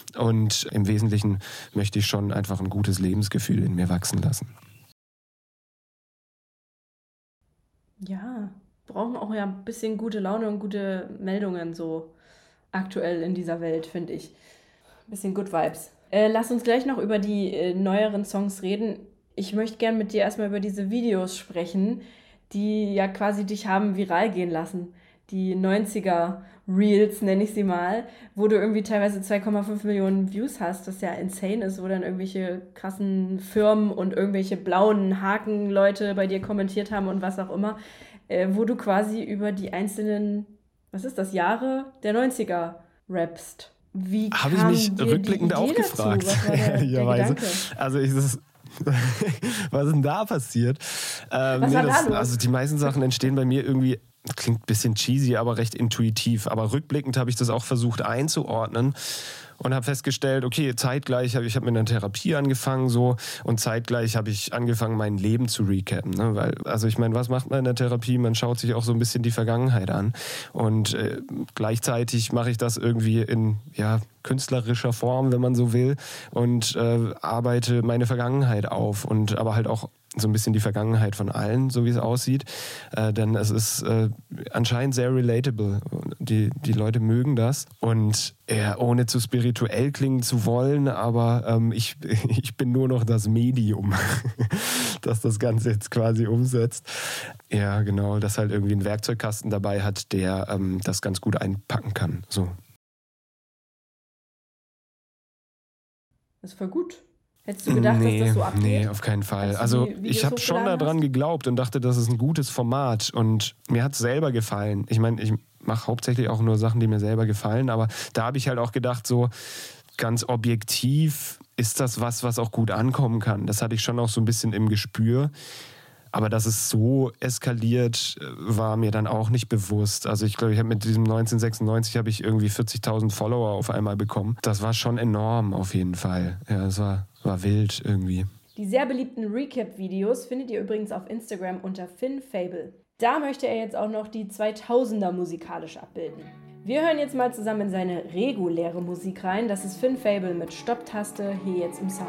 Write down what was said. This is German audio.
Und im Wesentlichen möchte ich schon einfach ein gutes Lebensgefühl in mir wachsen lassen. Ja, brauchen auch ja ein bisschen gute Laune und gute Meldungen so aktuell in dieser Welt, finde ich. Bisschen Good Vibes. Lass uns gleich noch über die neueren Songs reden. Ich möchte gern mit dir erstmal über diese Videos sprechen, die ja quasi dich haben viral gehen lassen. Die 90er Reels, nenne ich sie mal, wo du irgendwie teilweise 2,5 Millionen Views hast, was ja insane ist, wo dann irgendwelche krassen Firmen und irgendwelche blauen Hakenleute bei dir kommentiert haben und was auch immer, wo du quasi über die einzelnen, was ist das, Jahre der 90er rappst. Wie Habe ich mich kam dir die rückblickend auch Idee dazu? gefragt, Was war der ehrlicherweise. Gedanke? Also was ist denn da passiert? Was war da los? Also die meisten Sachen entstehen bei mir irgendwie, klingt ein bisschen cheesy, aber recht intuitiv. Aber rückblickend habe ich das auch versucht einzuordnen und habe festgestellt, okay, zeitgleich ich habe mit einer Therapie angefangen so und zeitgleich habe ich angefangen, mein Leben zu recappen. Ne? Weil, also ich meine, was macht man in der Therapie? Man schaut sich auch so ein bisschen die Vergangenheit an und gleichzeitig mache ich das irgendwie in künstlerischer Form, wenn man so will, und arbeite meine Vergangenheit auf und aber halt auch so ein bisschen die Vergangenheit von allen, so wie es aussieht. Denn es ist anscheinend sehr relatable. Die Leute mögen das. Und ohne zu spirituell klingen zu wollen, aber ich bin nur noch das Medium, das das Ganze jetzt quasi umsetzt. Ja, genau, das halt irgendwie einen Werkzeugkasten dabei hat, der das ganz gut einpacken kann. So. Das ist voll gut. Hättest du gedacht, dass das so Nee, abgeht, auf keinen Fall. als du Also die ich Videos habe schon hochgeladen daran hast? geglaubt und dachte, das ist ein gutes Format und mir hat es selber gefallen. Ich meine, ich mache hauptsächlich auch nur Sachen, die mir selber gefallen, aber da habe ich halt auch gedacht, so ganz objektiv ist das was auch gut ankommen kann. Das hatte ich schon auch so ein bisschen im Gespür. Aber dass es so eskaliert, war mir dann auch nicht bewusst. Also ich glaube, ich habe mit diesem 1996 habe ich irgendwie 40.000 Follower auf einmal bekommen. Das war schon enorm auf jeden Fall. Ja, das war wild irgendwie. Die sehr beliebten Recap-Videos findet ihr übrigens auf Instagram unter FinFable. Da möchte er jetzt auch noch die 2000er musikalisch abbilden. Wir hören jetzt mal zusammen in seine reguläre Musik rein. Das ist FinFable mit Stopptaste hier jetzt im Sound.